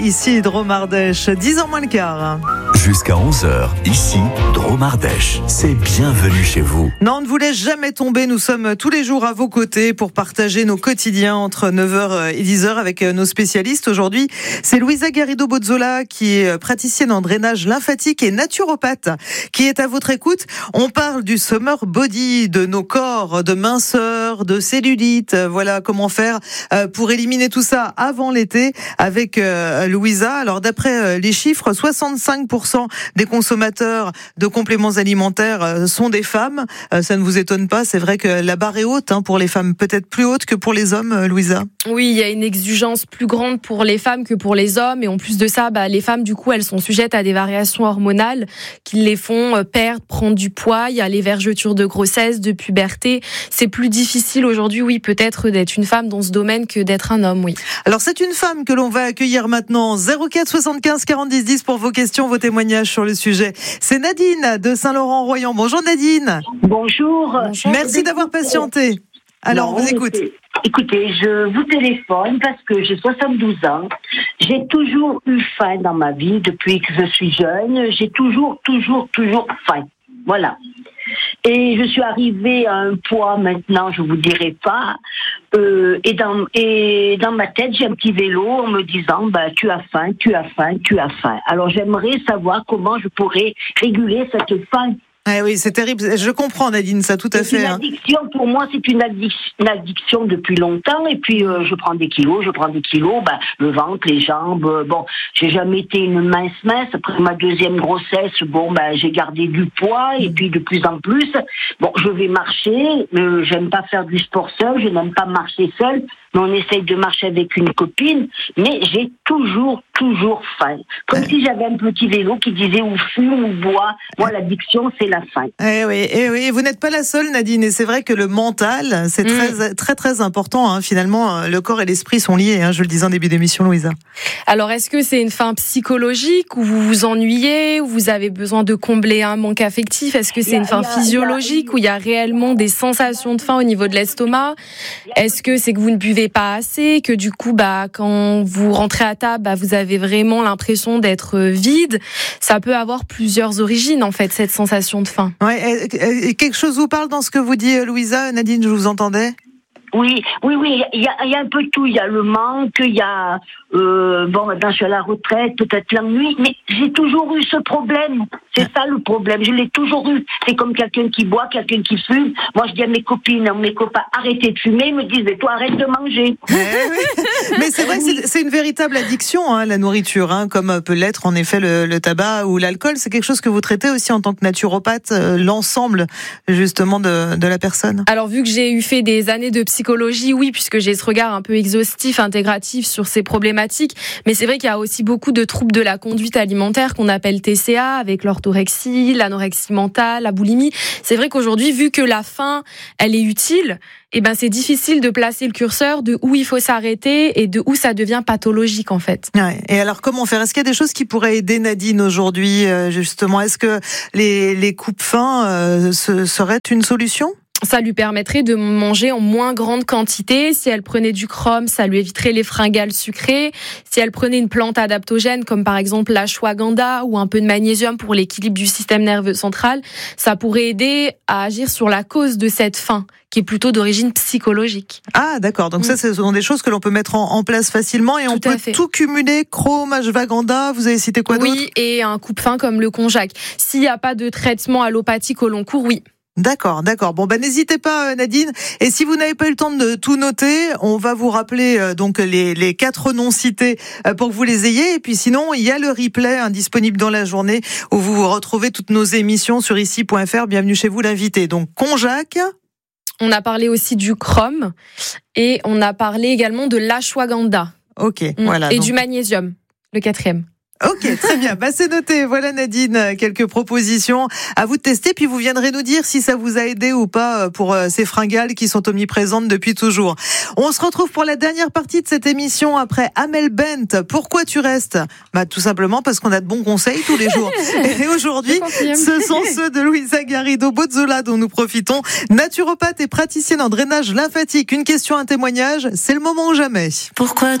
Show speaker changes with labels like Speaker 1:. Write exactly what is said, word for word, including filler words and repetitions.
Speaker 1: ici Dromardèche, dix heures moins le quart.
Speaker 2: Jusqu'à onze heures, ici Dromardèche, c'est bienvenue chez vous.
Speaker 1: Non, on ne vous laisse jamais tomber, nous sommes tous les jours à vos côtés pour partager nos quotidiens entre neuf heures et dix heures avec nos spécialistes. Aujourd'hui, c'est Louisa Garrido-Bozzola qui est praticienne en drainage lymphatique et naturopathe qui est à votre écoute. On parle du summer body, de nos corps, de minceur, de cellulite. Voilà comment faire pour éliminer tout ça avant l'été avec Louisa. Alors d'après les chiffres, soixante-cinq pour cent des consommateurs de compléments alimentaires sont des femmes. Ça ne vous étonne pas, c'est vrai que la barre est haute hein, pour les femmes, peut-être plus haute que pour les hommes, Louisa.
Speaker 3: Oui, il y a une exigence plus grande pour les femmes que pour les hommes, et en plus de ça, bah, les femmes du coup elles sont sujettes à des variations hormonales qui les font perdre, prendre du poids. Il y a les vergetures de grossesse, de puberté. C'est plus difficile aujourd'hui, oui, peut-être d'être une femme dans ce domaine que d'être un homme, oui.
Speaker 1: Alors c'est une femme que l'on va accueillir maintenant. zéro quatre soixante-quinze quarante-dix dix pour vos questions, vos témoignages sur le sujet. C'est Nadine de Saint-Laurent-Royan. Bonjour Nadine.
Speaker 4: Bonjour.
Speaker 1: Merci d'avoir patienté. Alors
Speaker 4: non,
Speaker 1: on vous écoute.
Speaker 4: Écoutez, je vous téléphone parce que j'ai soixante-douze ans. J'ai toujours eu faim dans ma vie depuis que je suis jeune. J'ai toujours, toujours, toujours faim. Voilà. Et je suis arrivée à un poids maintenant, je vous dirai pas. Euh, et dans et dans ma tête, j'ai un petit vélo en me disant, bah tu as faim, tu as faim, tu as faim. Alors j'aimerais savoir comment je pourrais réguler cette faim.
Speaker 1: Ah oui, c'est terrible. Je comprends, Nadine, ça tout à
Speaker 4: c'est
Speaker 1: fait.
Speaker 4: Une addiction, hein. Pour moi, c'est une addiction, une addiction depuis longtemps. Et puis, euh, je prends des kilos, je prends des kilos. Bah, le ventre, les jambes. Euh, bon, j'ai jamais été une mince mince. Après ma deuxième grossesse, bon, bah, j'ai gardé du poids. Et puis, de plus en plus, bon, je vais marcher. Euh, j'aime pas faire du sport seul. Je n'aime pas marcher seul. Mais on essaye de marcher avec une copine. Mais j'ai toujours, toujours faim. Comme si j'avais un petit vélo qui disait ou fume ou bois. Moi, l'addiction, c'est la faim.
Speaker 1: Eh oui, eh oui, vous n'êtes pas la seule, Nadine, et c'est vrai que le mental, c'est très, mmh. très, très important. Hein. Finalement, le corps et l'esprit sont liés. Hein, je le disais en début d'émission, Louisa.
Speaker 3: Alors, est-ce que c'est une faim psychologique où vous vous ennuyez, où vous avez besoin de combler un manque affectif? Est-ce que c'est une faim physiologique où il y a réellement des sensations de faim au niveau de l'estomac? Est-ce que c'est que vous ne buvez pas assez, que du coup, bah, quand vous rentrez à table, bah, vous avez vraiment l'impression d'être vide? Ça peut avoir plusieurs origines, en fait, cette sensation de faim.
Speaker 1: Ouais, quelque chose vous parle dans ce que vous dit Louisa, Nadine, je vous entendais?
Speaker 4: Oui, oui, oui, il y a, il y a un peu de tout. Il y a le manque, il y a, euh, bon, maintenant je suis à la retraite, peut-être l'ennui, mais j'ai toujours eu ce problème. C'est ça le problème, je l'ai toujours eu. C'est comme quelqu'un qui boit, quelqu'un qui fume. Moi, je dis à mes copines, à mes copains, arrêtez de fumer. Ils me disent, mais toi, arrête de manger.
Speaker 1: Eh oui. Mais c'est vrai que c'est, c'est une véritable addiction, hein, la nourriture, hein, comme peut l'être en effet le, le tabac ou l'alcool. C'est quelque chose que vous traitez aussi en tant que naturopathe, euh, l'ensemble justement de, de la personne.
Speaker 3: Alors, vu que j'ai eu fait des années de psychologie, oui, puisque j'ai ce regard un peu exhaustif, intégratif sur ces problématiques. Mais c'est vrai qu'il y a aussi beaucoup de troubles de la conduite alimentaire qu'on appelle T C A, avec l'orthorexie, l'anorexie mentale, la boulimie. C'est vrai qu'aujourd'hui, vu que la faim, elle est utile, eh ben c'est difficile de placer le curseur de où il faut s'arrêter et de où ça devient pathologique en fait.
Speaker 1: Ouais. Et alors comment faire? Est-ce qu'il y a des choses qui pourraient aider Nadine aujourd'hui justement? Est-ce que les, les coupes-faim euh, ce serait une solution?
Speaker 3: Ça lui permettrait de manger en moins grande quantité. Si elle prenait du chrome, ça lui éviterait les fringales sucrées. Si elle prenait une plante adaptogène, comme par exemple l'ashwagandha ou un peu de magnésium pour l'équilibre du système nerveux central, ça pourrait aider à agir sur la cause de cette faim, qui est plutôt d'origine psychologique.
Speaker 1: Ah, d'accord. Donc mmh. ça, ce sont des choses que l'on peut mettre en, en place facilement et tout on peut fait. Tout cumuler, chrome, ashwagandha, vous avez cité quoi
Speaker 3: oui,
Speaker 1: d'autre?
Speaker 3: Oui, et un coupe-faim comme le konjac. S'il n'y a pas de traitement allopathique au long cours, oui.
Speaker 1: D'accord, d'accord. Bon, bah n'hésitez pas, Nadine. Et si vous n'avez pas eu le temps de tout noter, on va vous rappeler euh, donc les, les quatre noms cités euh, pour que vous les ayez. Et puis sinon, il y a le replay hein, disponible dans la journée où vous retrouvez toutes nos émissions sur ici point f r. Bienvenue chez vous, l'invité. Donc, konjac.
Speaker 3: On a parlé aussi du chrome et on a parlé également de l'ashwagandha.
Speaker 1: Ok,
Speaker 3: mmh.
Speaker 1: voilà.
Speaker 3: Et
Speaker 1: donc...
Speaker 3: du magnésium, le quatrième.
Speaker 1: Ok, très bien. Bah, c'est noté. Voilà, Nadine, quelques propositions à vous de tester. Puis vous viendrez nous dire si ça vous a aidé ou pas pour ces fringales qui sont omniprésentes depuis toujours. On se retrouve pour la dernière partie de cette émission après Amel Bent. Pourquoi tu restes? Bah, tout simplement parce qu'on a de bons conseils tous les jours. Et aujourd'hui, ce sont ceux de Louisa Garrido-Bozzola dont nous profitons. Naturopathe et praticienne en drainage lymphatique. Une question, un témoignage. C'est le moment ou jamais.
Speaker 5: Pourquoi